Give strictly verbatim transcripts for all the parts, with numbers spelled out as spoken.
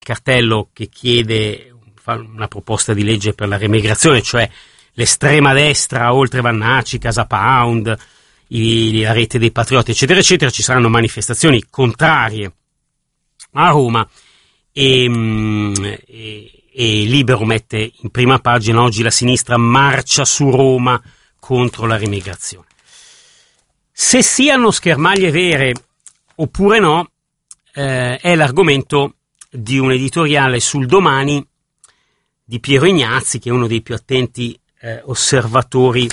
cartello che chiede fa una proposta di legge per la remigrazione, cioè l'estrema destra, oltre Vannacci, Casa Pound, i, la rete dei patrioti, eccetera, eccetera. Ci saranno manifestazioni contrarie a Roma e, e, e Libero mette in prima pagina: oggi la sinistra marcia su Roma contro la remigrazione. Se siano schermaglie vere oppure no, eh, è l'argomento di un editoriale sul Domani di Piero Ignazzi, che è uno dei più attenti eh, osservatori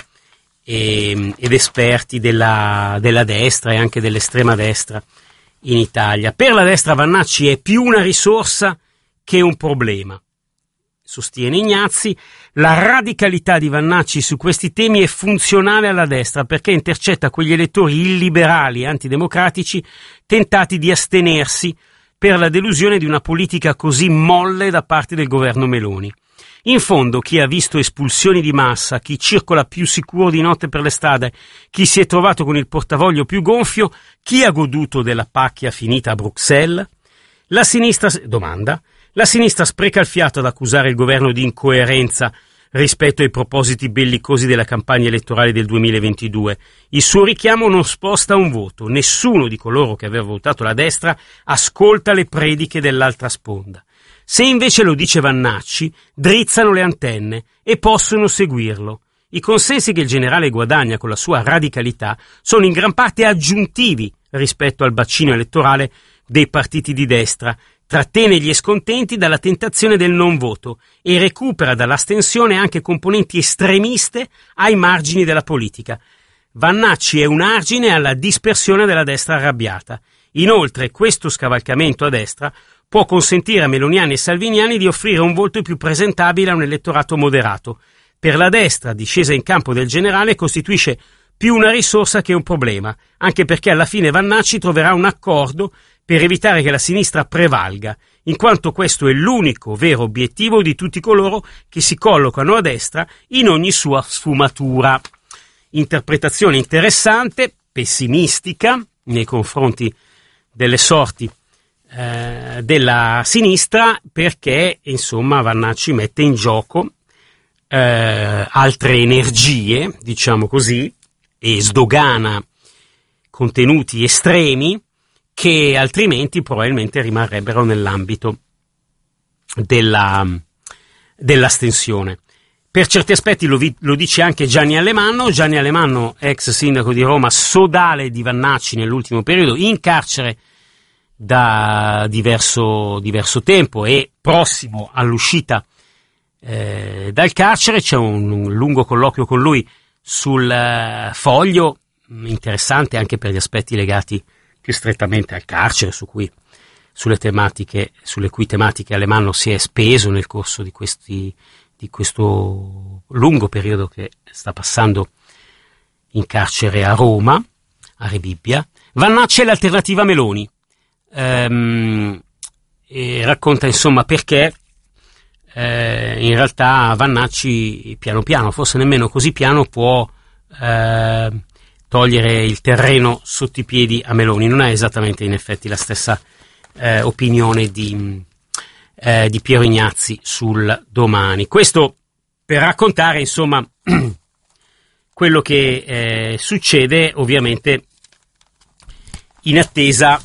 e, ed esperti della, della destra e anche dell'estrema destra in Italia. Per la destra Vannacci è più una risorsa che un problema. Sostiene Ignazzi, la radicalità di Vannacci su questi temi è funzionale alla destra perché intercetta quegli elettori illiberali e antidemocratici tentati di astenersi per la delusione di una politica così molle da parte del governo Meloni. In fondo, chi ha visto espulsioni di massa, chi circola più sicuro di notte per le strade, chi si è trovato con il portavoglio più gonfio, chi ha goduto della pacchia finita a Bruxelles? La sinistra, domanda, la sinistra spreca il fiato ad accusare il governo di incoerenza rispetto ai propositi bellicosi della campagna elettorale del duemilaventidue. Il suo richiamo non sposta un voto. Nessuno di coloro che aveva votato la destra ascolta le prediche dell'altra sponda. Se invece lo dice Vannacci, drizzano le antenne e possono seguirlo. I consensi che il generale guadagna con la sua radicalità sono in gran parte aggiuntivi rispetto al bacino elettorale dei partiti di destra, trattiene gli scontenti dalla tentazione del non voto e recupera dall'astensione anche componenti estremiste ai margini della politica. Vannacci è un argine alla dispersione della destra arrabbiata. Inoltre, questo scavalcamento a destra può consentire a meloniani e salviniani di offrire un volto più presentabile a un elettorato moderato. Per la destra, discesa in campo del generale costituisce più una risorsa che un problema, anche perché alla fine Vannacci troverà un accordo per evitare che la sinistra prevalga, in quanto questo è l'unico vero obiettivo di tutti coloro che si collocano a destra in ogni sua sfumatura. Interpretazione interessante, pessimistica nei confronti delle sorti eh, della sinistra, perché insomma Vannacci mette in gioco eh, altre energie, diciamo così, e sdogana contenuti estremi che altrimenti probabilmente rimarrebbero nell'ambito della, dell'astensione. Per certi aspetti lo, vi, lo dice anche Gianni Alemanno, Gianni Alemanno, ex sindaco di Roma, sodale di Vannacci nell'ultimo periodo, in carcere da diverso, diverso tempo e prossimo all'uscita eh, dal carcere. C'è un, un lungo colloquio con lui sul uh, Foglio, interessante anche per gli aspetti legati più strettamente al carcere, su cui, sulle tematiche, sulle cui tematiche Alemanno si è speso nel corso di, questi, di questo lungo periodo che sta passando in carcere a Roma, a Rebibbia. Vannacci è l'alternativa Meloni, ehm, e racconta insomma perché eh, in realtà Vannacci piano piano, forse nemmeno così piano, può eh, togliere il terreno sotto i piedi a Meloni. Non ha esattamente in effetti la stessa eh, opinione di, eh, di Piero Ignazzi sul Domani. Questo per raccontare insomma quello che eh, succede ovviamente in attesa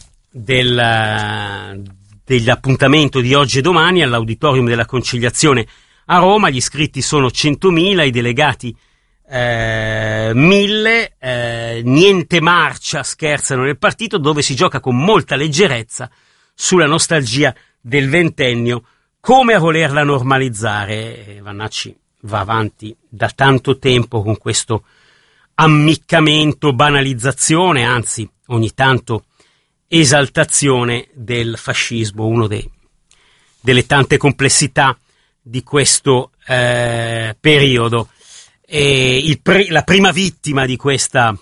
del, dell'appuntamento di oggi e domani all'Auditorium della Conciliazione a Roma. Gli iscritti sono centomila, i delegati Eh, mille, eh, niente marcia, scherzano nel partito, dove si gioca con molta leggerezza sulla nostalgia del ventennio, come a volerla normalizzare. Vannacci va avanti da tanto tempo con questo ammiccamento, banalizzazione, anzi ogni tanto esaltazione del fascismo, uno dei, delle tante complessità di questo eh, periodo. E il pre- la prima vittima di questa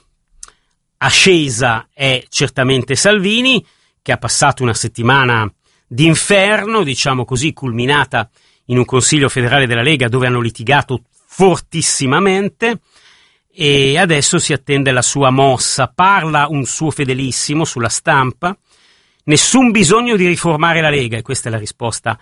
ascesa è certamente Salvini, che ha passato una settimana d'inferno, diciamo così, culminata in un Consiglio federale della Lega dove hanno litigato fortissimamente, e adesso si attende la sua mossa. Parla un suo fedelissimo sulla Stampa, nessun bisogno di riformare la Lega, e questa è la risposta